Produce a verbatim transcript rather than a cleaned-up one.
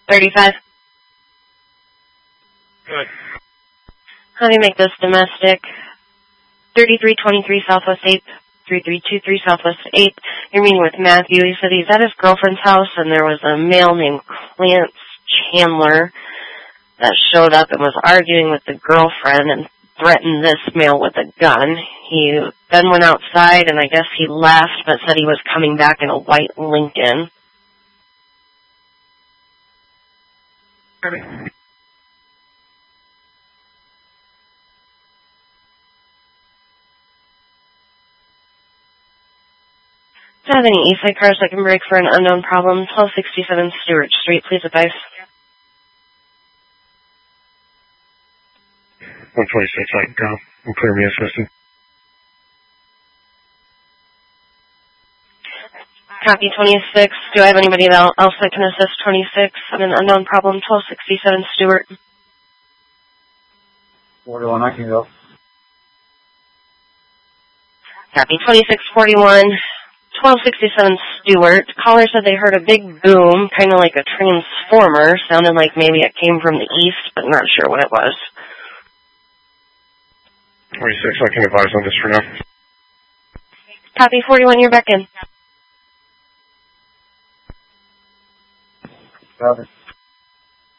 thirty-five. Good. How do you make this domestic? thirty-three twenty-three Southwest eighth, thirty-three twenty-three Southwest eighth. You're meeting with Matthew. He said he's at his girlfriend's house, and there was a male named Clarence Chandler that showed up and was arguing with the girlfriend and threatened this male with a gun. He then went outside, and I guess he left, but said he was coming back in a white Lincoln. Ready. Do you have any east side cars that can break for an unknown problem? twelve sixty-seven Stewart Street, please advise. one twenty-six, I can go. And clear me assistant. Copy twenty-six. Do I have anybody else that can assist twenty-six on an unknown problem? twelve sixty-seven Stewart. forty-one, I can go. Copy twenty-six forty-one. twelve sixty-seven Stewart. Caller said they heard a big boom, kind of like a transformer. Sounded like maybe it came from the east, but not sure what it was. twenty-six, I can advise on this for now. Copy forty-one, you're back in. Copy.